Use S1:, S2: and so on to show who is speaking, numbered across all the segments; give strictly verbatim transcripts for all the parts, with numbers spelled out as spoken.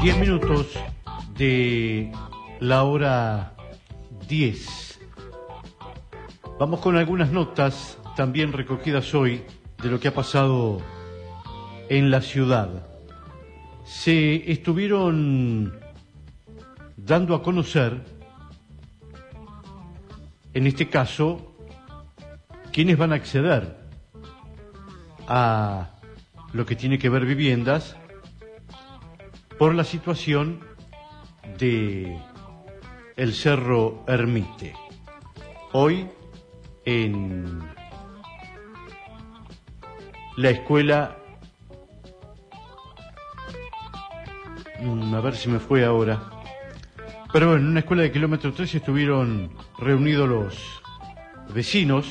S1: diez minutos de la hora diez. Vamos con algunas notas también recogidas hoy de lo que ha pasado en la ciudad. Se estuvieron dando a conocer, en este caso, quienes van a acceder a lo que tiene que ver viviendas por la situación de el Cerro Ermite. Hoy en la escuela, a ver si me fue ahora, pero bueno, en una escuela de kilómetro tres estuvieron reunidos los vecinos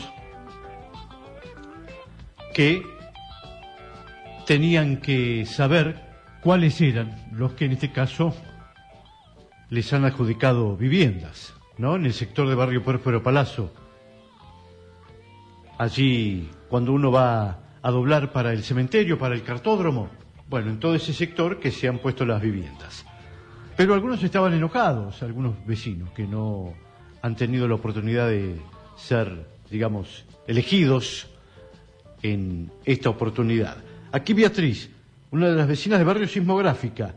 S1: que tenían que saber cuáles eran los que en este caso les han adjudicado viviendas, ¿no? En el sector de Barrio Próspero Palazzo. Allí, cuando uno va a doblar para el cementerio, para el cartódromo, bueno, en todo ese sector que se han puesto las viviendas. Pero algunos estaban enojados, algunos vecinos que no han tenido la oportunidad de ser, digamos, elegidos en esta oportunidad. Aquí Beatriz, una de las vecinas de Barrio Sismográfica,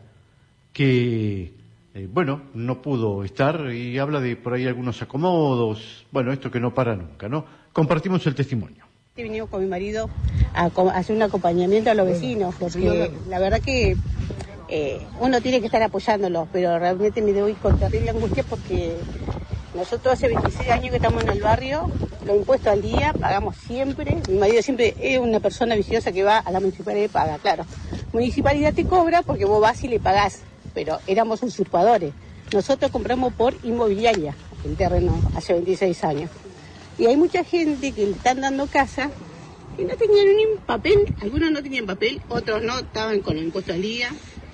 S1: que, eh, bueno, no pudo estar y habla de por ahí algunos acomodos, bueno, esto que no para nunca, ¿no? Compartimos el testimonio.
S2: He venido con mi marido a hacer un acompañamiento a los vecinos, porque la verdad que eh, uno tiene que estar apoyándolos, pero realmente me doy con terrible angustia porque nosotros hace veintiséis años que estamos en el barrio, los impuestos al día, pagamos siempre. Mi marido siempre es una persona viciosa que va a la municipalidad y paga, claro. Municipalidad te cobra porque vos vas y le pagás, pero éramos usurpadores. Nosotros compramos por inmobiliaria el terreno hace veintiséis años. Y hay mucha gente que le están dando casa y no tenían ni papel, algunos no tenían papel, otros no, estaban con el impuesto al día.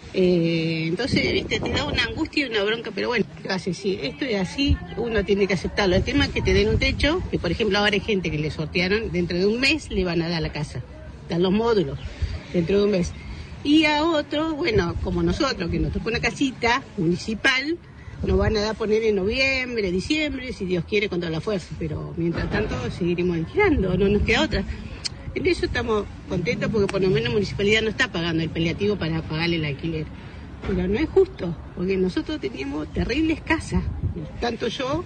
S2: Eh, entonces, viste, te da una angustia y una bronca, pero bueno, casi sí, esto es así, uno tiene que aceptarlo. El tema es que te den un techo, que por ejemplo ahora hay gente que le sortearon, dentro de un mes le van a dar la casa, dan los módulos, dentro de un mes. Y a otro, bueno, como nosotros, que nos tocó una casita municipal, nos van a dar poner en noviembre, diciembre, si Dios quiere, con toda la fuerza, pero mientras tanto seguiremos alquilando, no nos queda otra. En eso estamos contentos porque por lo menos la municipalidad no está pagando el paliativo para pagarle el alquiler. Pero no es justo, porque nosotros teníamos terribles casas, tanto yo,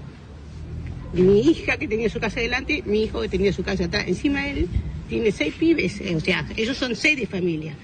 S2: mi hija que tenía su casa adelante, mi hijo que tenía su casa atrás. Encima él tiene seis pibes, eh, o sea, ellos son seis de familia.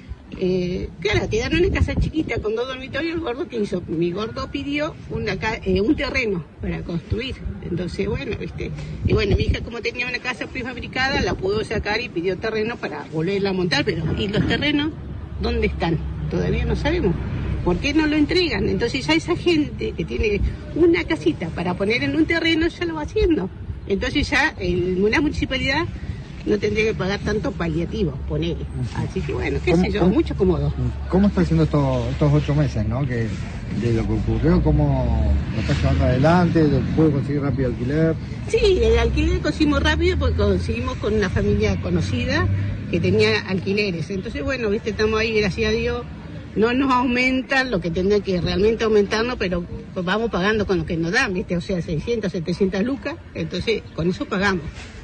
S2: Eh, claro, te dan una casa chiquita con dos dormitorios. El gordo que hizo, mi gordo pidió una eh, un terreno para construir. Entonces, bueno, viste, y bueno, mi hija como tenía una casa prefabricada, la pudo sacar y pidió terreno para volverla a montar. Pero ¿y los terrenos dónde están? Todavía no sabemos. ¿Por qué no lo entregan? Entonces ya esa gente que tiene una casita para poner en un terreno ya lo va haciendo. Entonces ya el, una municipalidad no tendría que pagar tanto paliativo, ponele. Así que bueno, qué sé yo, cómo, mucho cómodo.
S3: ¿Cómo está haciendo estos, estos ocho meses, no? Que de lo que ocurrió, ¿cómo lo está llevando adelante? ¿Pudo conseguir rápido alquiler?
S2: Sí, el alquiler conseguimos rápido porque conseguimos con una familia conocida que tenía alquileres. Entonces, bueno, viste, estamos ahí, gracias a Dios, no nos aumentan lo que tendría que realmente aumentarnos, pero pues vamos pagando con lo que nos dan, viste, o sea, seiscientas, setecientas lucas, entonces con eso pagamos.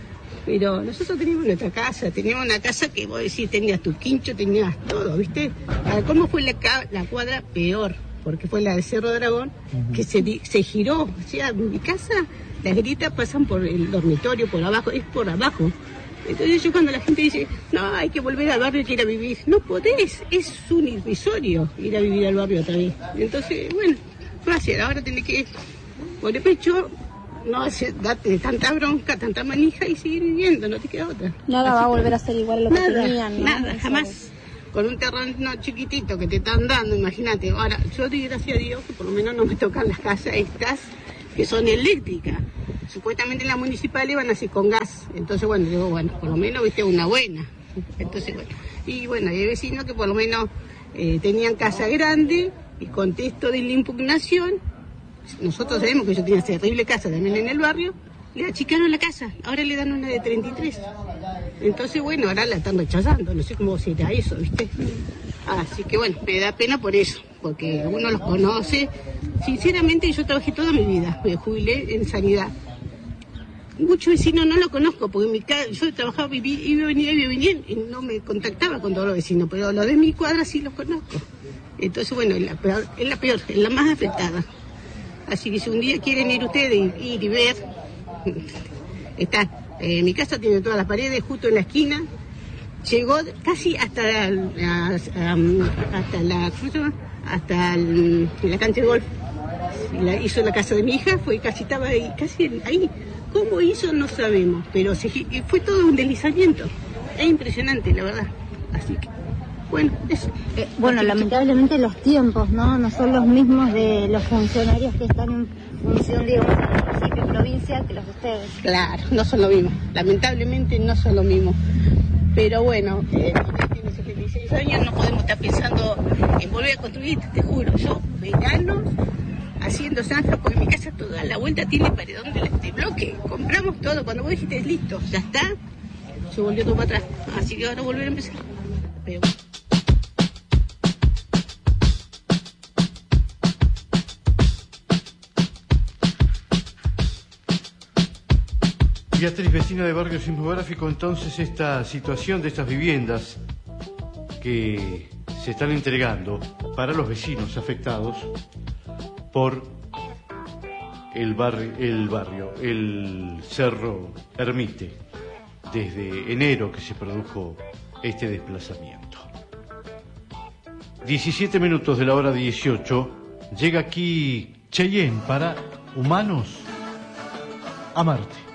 S2: Pero nosotros teníamos nuestra casa, teníamos una casa que vos decís, tenías tu quincho, tenías todo, ¿viste? ¿Cómo fue la, la cuadra? Peor, porque fue la de Cerro Dragón, uh-huh. que se, se giró. O sea, en mi casa las gritas pasan por el dormitorio, por abajo, es por abajo. Entonces yo cuando la gente dice, no, hay que volver al barrio y ir a vivir, no podés, es un irrisorio ir a vivir al barrio otra vez. Entonces, bueno, gracias, ahora tenés que poner pecho, no hace, date tanta bronca, tanta manija y seguir viviendo, no te queda otra.
S4: Nada
S2: así
S4: va a
S2: que,
S4: volver a ser igual a lo
S2: nada,
S4: que tenían, ¿no?
S2: Nada,
S4: Eso
S2: jamás.
S4: Es.
S2: Con un terreno chiquitito que te están dando, imagínate. Ahora, yo doy gracias a Dios que por lo menos no me tocan las casas estas que son eléctricas. Supuestamente las municipales van así con gas. Entonces, bueno, digo, bueno, por lo menos, viste, una buena. Entonces, bueno. Y bueno, hay vecinos que por lo menos eh, tenían casa grande y con texto de la impugnación. Nosotros sabemos que yo tenía terrible casa también en el barrio. Le achicaron la casa, ahora le dan una de treinta y tres. Entonces, bueno, ahora la están rechazando, no sé cómo será eso, ¿viste? Así que bueno, me da pena por eso, porque uno los conoce. Sinceramente yo trabajé toda mi vida, me jubilé en sanidad. Muchos vecinos no lo conozco, porque en mi casa, yo trabajaba, viví, iba, venía, iba, venía, y no me contactaba con todos los vecinos, pero los de mi cuadra sí los conozco. Entonces, bueno, es la peor, es la peor, es la más afectada. Así que si un día quieren ir ustedes, ir y ver, está, eh, mi casa tiene todas las paredes, justo en la esquina, llegó casi hasta la, la, hasta la, ¿cómo se llama? Hasta el, la cancha de golf. La, hizo la casa de mi hija, fue casi, estaba ahí, casi ahí. ¿Cómo hizo? No sabemos, pero se, fue todo un deslizamiento. Es impresionante, la verdad. Así que, bueno, eso.
S4: Eh, bueno, lamentablemente los tiempos, ¿no? No son los mismos de los funcionarios que están en función, digamos, del municipio y provincia que los de ustedes.
S2: Claro, no son lo mismo. Lamentablemente no son lo mismo. Pero bueno, eh, usted tiene setenta y seis años, no podemos estar pensando en volver a construir, te juro. Yo, veranos, haciendo zanja, porque mi casa toda la vuelta tiene paredón de este bloque. Compramos todo, cuando vos dijiste listo, ya está, se volvió todo para atrás. Así que ahora volver a empezar. Pero...
S1: Beatriz, vecina de Barrio Sismográfico, entonces esta situación de estas viviendas que se están entregando para los vecinos afectados por el barrio, el barrio, el Cerro Ermite, desde enero que se produjo este desplazamiento. diecisiete minutos de la hora dieciocho, llega aquí Cheyenne para Humanos a Marte.